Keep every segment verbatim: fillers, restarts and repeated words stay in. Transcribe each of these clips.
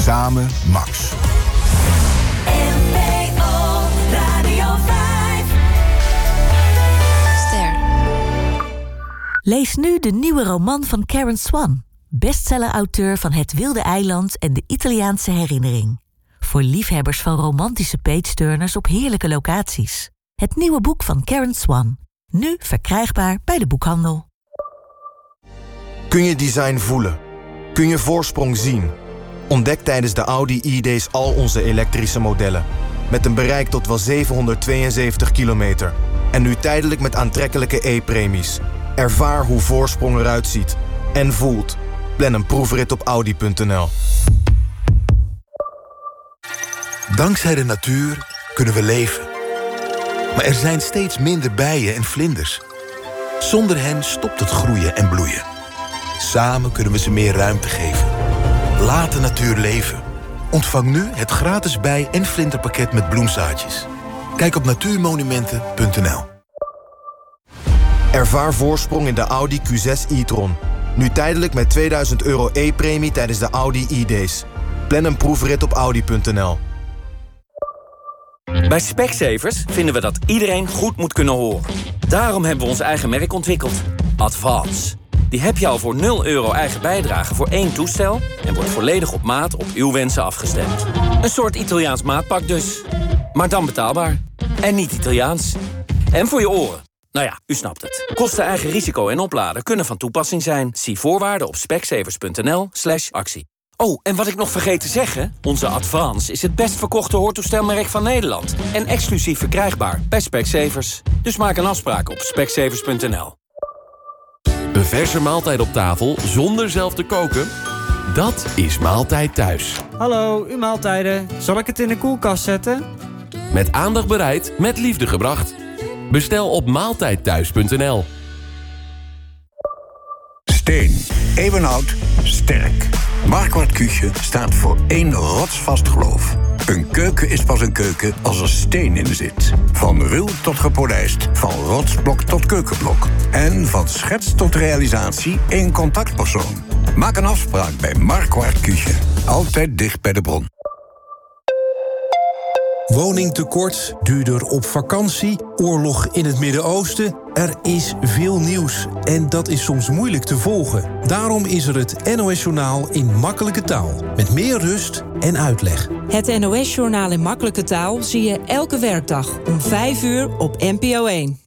Samen Max. N P O Radio vijf. Ster. Lees nu de nieuwe roman van Karen Swan, bestseller-auteur van Het Wilde Eiland en de Italiaanse Herinnering. Voor liefhebbers van romantische page-turners op heerlijke locaties. Het nieuwe boek van Karen Swan. Nu verkrijgbaar bij de boekhandel. Kun je design voelen? Kun je voorsprong zien? Ontdek tijdens de Audi E-Days al onze elektrische modellen. Met een bereik tot wel zevenhonderdtweeënzeventig kilometer. En nu tijdelijk met aantrekkelijke E-premies. Ervaar hoe voorsprong eruit ziet. En voelt. Plan een proefrit op audi punt n l. Dankzij de natuur kunnen we leven. Maar er zijn steeds minder bijen en vlinders. Zonder hen stopt het groeien en bloeien. Samen kunnen we ze meer ruimte geven. Laat de natuur leven. Ontvang nu het gratis bij- en vlinderpakket met bloemzaadjes. Kijk op natuurmonumenten punt n l. Ervaar voorsprong in de Audi Q zes e-tron. Nu tijdelijk met tweeduizend euro E-premie tijdens de Audi E-Days. Plan een proefrit op audi punt n l. Bij Specsavers vinden we dat iedereen goed moet kunnen horen. Daarom hebben we ons eigen merk ontwikkeld. Advance. Die heb je al voor nul euro eigen bijdrage voor één toestel... en wordt volledig op maat op uw wensen afgestemd. Een soort Italiaans maatpak dus. Maar dan betaalbaar. En niet Italiaans. En voor je oren. Nou ja, u snapt het. Kosten, eigen risico en opladen kunnen van toepassing zijn. Zie voorwaarden op specsavers punt n l slash actie. Oh, en wat ik nog vergeet te zeggen... onze Advance is het best verkochte hoortoestelmerk van Nederland... en exclusief verkrijgbaar bij Specsavers. Dus maak een afspraak op specsavers punt n l. Een verse maaltijd op tafel zonder zelf te koken? Dat is Maaltijd Thuis. Hallo, uw maaltijden. Zal ik het in de koelkast zetten? Met aandacht bereid, met liefde gebracht. Bestel op maaltijdthuis punt n l. Steen, eeuwenoud, sterk. Marquardt Küche staat voor één rotsvast geloof. Een keuken is pas een keuken als er steen in zit. Van ruw tot gepolijst, van rotsblok tot keukenblok. En van schets tot realisatie één contactpersoon. Maak een afspraak bij Marquardt Küche. Altijd dicht bij de bron. Woningtekort, duurder op vakantie, oorlog in het Midden-Oosten. Er is veel nieuws en dat is soms moeilijk te volgen. Daarom is er het N O S-journaal in makkelijke taal. Met meer rust en uitleg. Het N O S-journaal in makkelijke taal zie je elke werkdag om vijf uur op N P O één.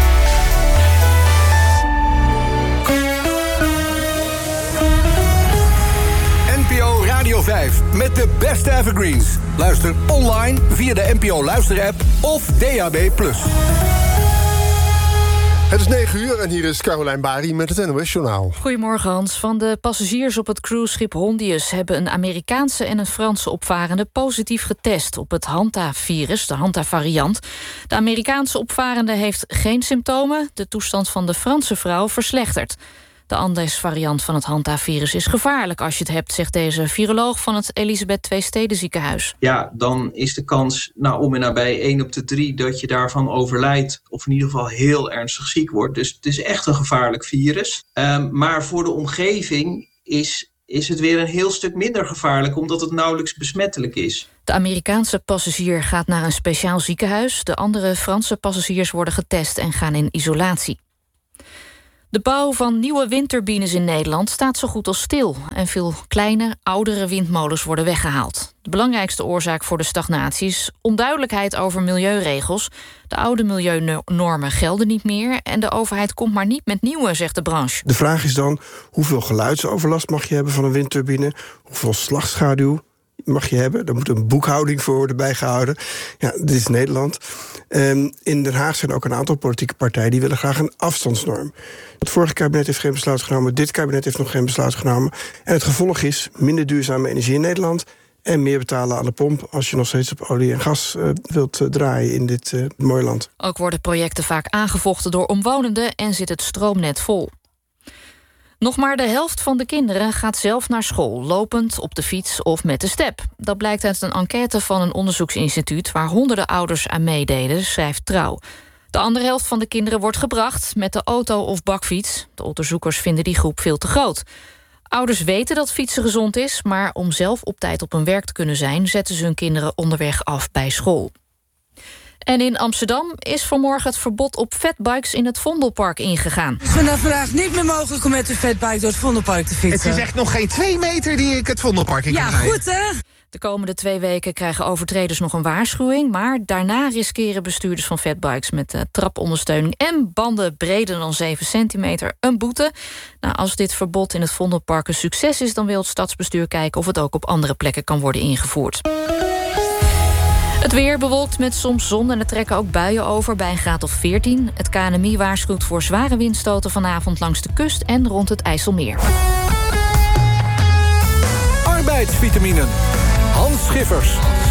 N P O Radio vijf met de beste evergreens. Luister online via de N P O Luister-app of D A B plus. Het is negen uur en hier is Carolijn Bari met het N O S-journaal. Goedemorgen, Hans. Van de passagiers op het cruiseschip Hondius hebben een Amerikaanse en een Franse opvarende positief getest op het Hanta-virus, de Hanta-variant. De Amerikaanse opvarende heeft geen symptomen. De toestand van de Franse vrouw verslechtert. De Andes-variant van het Hanta-virus is gevaarlijk als je het hebt, zegt deze viroloog van het Elisabeth Twee-Steden ziekenhuis. Ja, dan is de kans nou, om en nabij één op de drie dat je daarvan overlijdt, of in ieder geval heel ernstig ziek wordt. Dus het is echt een gevaarlijk virus. Um, maar voor de omgeving is, is het weer een heel stuk minder gevaarlijk, omdat het nauwelijks besmettelijk is. De Amerikaanse passagier gaat naar een speciaal ziekenhuis. De andere Franse passagiers worden getest en gaan in isolatie. De bouw van nieuwe windturbines in Nederland staat zo goed als stil en veel kleine, oudere windmolens worden weggehaald. De belangrijkste oorzaak voor de stagnatie is onduidelijkheid over milieuregels. De oude milieunormen gelden niet meer en de overheid komt maar niet met nieuwe, zegt de branche. De vraag is dan, hoeveel geluidsoverlast mag je hebben van een windturbine? Hoeveel slagschaduw mag je hebben? Daar moet een boekhouding voor worden bijgehouden. Ja, dit is Nederland. Um, in Den Haag zijn ook een aantal politieke partijen die willen graag een afstandsnorm. Het vorige kabinet heeft geen besluit genomen, dit kabinet heeft nog geen besluit genomen. En het gevolg is minder duurzame energie in Nederland en meer betalen aan de pomp als je nog steeds op olie en gas uh, wilt uh, draaien in dit uh, mooie land. Ook worden projecten vaak aangevochten door omwonenden en zit het stroomnet vol. Nog maar de helft van de kinderen gaat zelf naar school, lopend, op de fiets of met de step. Dat blijkt uit een enquête van een onderzoeksinstituut waar honderden ouders aan meededen, schrijft Trouw. De andere helft van de kinderen wordt gebracht met de auto of bakfiets. De onderzoekers vinden die groep veel te groot. Ouders weten dat fietsen gezond is, maar om zelf op tijd op hun werk te kunnen zijn, zetten ze hun kinderen onderweg af bij school. En in Amsterdam is vanmorgen het verbod op fatbikes in het Vondelpark ingegaan. Het is vanaf vandaag niet meer mogelijk om met een fatbike door het Vondelpark te fietsen. Het is echt nog geen twee meter die ik het Vondelpark in kan rijden. Ja, goed hè? De komende twee weken krijgen overtreders nog een waarschuwing, maar daarna riskeren bestuurders van fatbikes met uh, trapondersteuning en banden breder dan zeven centimeter een boete. Nou, als dit verbod in het Vondelpark een succes is, dan wil het stadsbestuur kijken of het ook op andere plekken kan worden ingevoerd. Het weer bewolkt met soms zon en er trekken ook buien over bij een graad of veertien. Het K N M I waarschuwt voor zware windstoten vanavond langs de kust en rond het IJsselmeer. Arbeidsvitaminen. Hans Schiffers.